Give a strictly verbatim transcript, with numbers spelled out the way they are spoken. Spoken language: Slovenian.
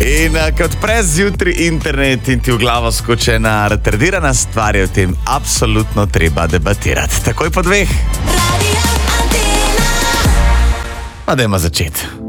In uh, kot prez zjutraj internet in ti v glavo skoči ena retardirana stvar, je o tem absolutno treba debatirati. Takoj po dveh. Pa dajmo začeti.